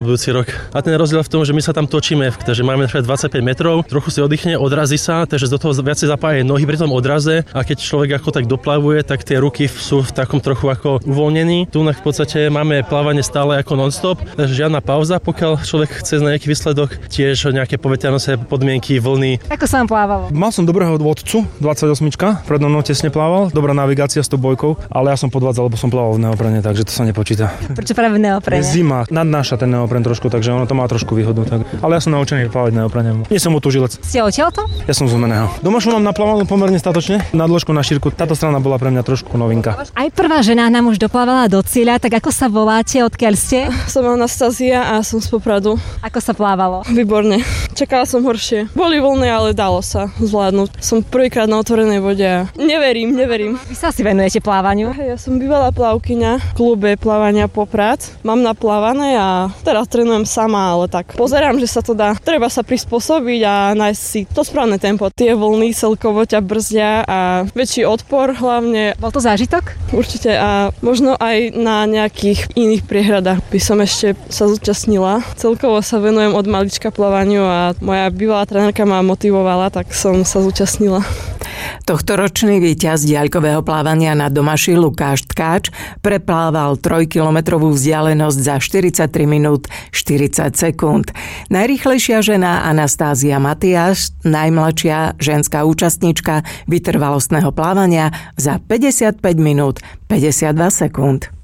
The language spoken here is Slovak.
budúci rok. A ten rozdiel v tom, že my sa tam točíme, takže máme 25 metrov, trochu si oddychne, odrazí sa, takže do toho viacej zapája nohy pri tom odraze a keď človek ako tak doplavuje, tak tie ruky sú v takom trochu ako uvoľnení. Tu v podstate máme plávanie stále ako non-stop, takže žiadna pauza, pokiaľ človek chce na nejaký výsledok, tiež nejaké poveternostné podmienky, vlny. Ako sa vám plávalo? Mal som dobrého vodcu, 28, predo mnou tesne plával, dobrá navigácia s tou bojkou, ale ja som podvádzal, lebo som plával v neoprene, takže to sa nepočíta. Prečo práve v neoprene? Zima, nadnáša ten neopren trošku, takže ono to má trošku výhodu. Tak. Ale ja som naučený plávať v neoprene. Nie som otužilec. Ste odtiaľto? Ja som z Humenného. Domašu mám naplávanú pomerne statočne, na dĺžku, na šírku. Táto strana bola pre mňa trošku novinka. Aj prvá žena nám už doplávala do cieľa, tak ako sa voláte, odkiaľ ste? Som Anastázia a som z Popradu. Ako sa plávalo? Výborne. Čakala som horšie. Boli voľné, ale dalo sa zvládnuť. Som prvýkrát na otvorenej vode a neverím. Vy sa asi venujete plávaniu? Ja som bývalá plávkyňa v klube plávania Poprad. Mám naplávané a teraz trénujem sama, ale tak pozerám, že sa to dá. Treba sa prispôsobiť a nájsť si to správne tempo. Tie vlny celkovo ťa brzdia a väčší odpor hlavne. Bol to zážitok? Určite a možno aj na nejakých iných priehradách by som ešte sa zúčastnila. Celkovo sa venujem od malička plávaniu a moja bývalá trénerka ma motivovala, tak som sa zúčastnila. Tohtoročný víťaz diaľkového plávania na Domaši Lukáš Tkáč preplával 3-kilometrovú vzdialenosť za 43 minút 40 sekúnd. Najrýchlejšia žena Anastázia Matiáš, najmladšia ženská účastníčka vytrvalostného plávania za 55 minút 52 sekúnd.